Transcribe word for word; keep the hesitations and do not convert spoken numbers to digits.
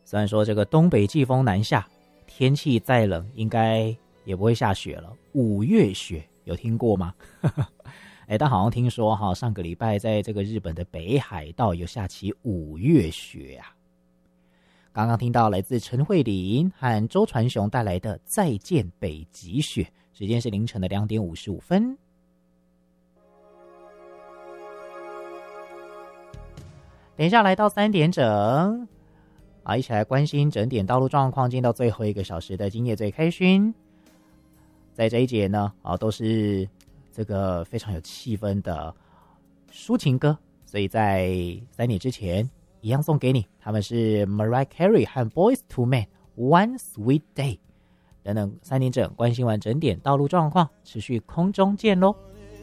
虽然说这个东北季风南下，天气再冷应该也不会下雪了。五月雪有听过吗？哎，但好像听说哈，上个礼拜在这个日本的北海道有下起五月雪啊。刚刚听到来自陈慧琳和周传雄带来的《再见北极雪》，时间是凌晨的两点五十五分。等一下来到三点整啊，一起来关心整点道路状况，进到最后一个小时的今夜最开心。在这一节呢，啊，都是这个非常有气氛的抒情歌，所以在三点之前一样送给你，他们是 Mariah Carey 和 Boyz two Men One Sweet Day。等等三点整关心完整点道路状况，持续空中见咯。